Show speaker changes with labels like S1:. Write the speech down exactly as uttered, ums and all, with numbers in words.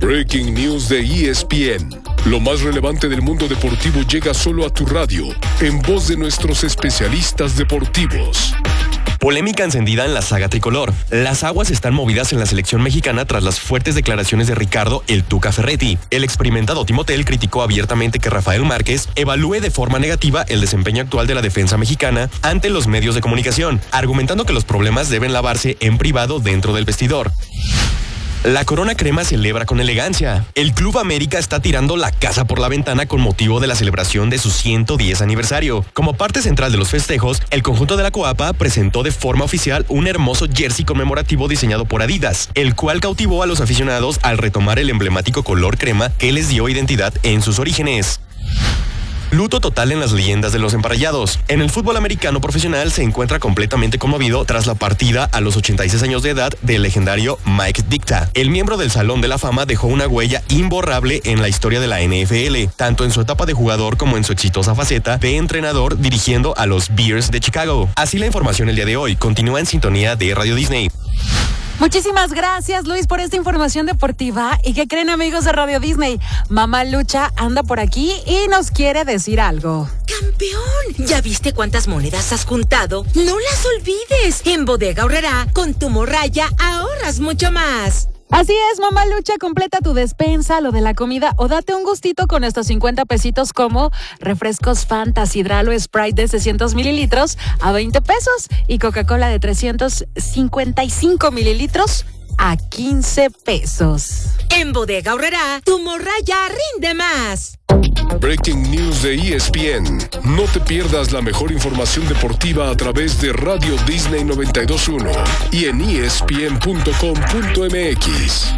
S1: Breaking News de E S P N. Lo más relevante del mundo deportivo llega solo a tu radio, en voz de nuestros especialistas deportivos.
S2: Polémica encendida en la saga tricolor. Las aguas están movidas en la selección mexicana tras las fuertes declaraciones de Ricardo El Tuca Ferretti. El experimentado Timotel criticó abiertamente que Rafael Márquez evalúe de forma negativa el desempeño actual de la defensa mexicana ante los medios de comunicación, argumentando que los problemas deben lavarse en privado dentro del vestidor. La Corona Crema celebra con elegancia. El Club América está tirando la casa por la ventana con motivo de la celebración de su ciento diez aniversario. Como parte central de los festejos, el conjunto de la Coapa presentó de forma oficial un hermoso jersey conmemorativo diseñado por Adidas, el cual cautivó a los aficionados al retomar el emblemático color crema que les dio identidad en sus orígenes. Luto total en las leyendas de los emparrillados. En el fútbol americano profesional se encuentra completamente conmovido tras la partida a los ochenta y seis años de edad del legendario Mike Ditka. El miembro del Salón de la Fama dejó una huella imborrable en la historia de la N F L, tanto en su etapa de jugador como en su exitosa faceta de entrenador dirigiendo a los Bears de Chicago. Así la información el día de hoy. Continúa en sintonía de Radio Disney.
S3: Muchísimas gracias, Luis, por esta información deportiva. ¿Y qué creen, amigos de Radio Disney? Mamá Lucha anda por aquí y nos quiere decir algo.
S4: ¡Campeón! ¿Ya viste cuántas monedas has juntado? ¡No las olvides! En Bodega Aurrerá, con tu morraya ahorras mucho más.
S3: Así es, Mamá Lucha, completa tu despensa, lo de la comida o date un gustito con estos cincuenta pesitos como refrescos Fanta, Hidralo, Sprite de seiscientos mililitros a veinte pesos y Coca-Cola de trescientos cincuenta y cinco mililitros a quince pesos.
S4: En Bodega Aurrerá, tu morraya rinde más.
S1: Breaking News de E S P N. No te pierdas la mejor información deportiva a través de Radio Disney noventa y dos punto uno y en E S P N punto com punto M X.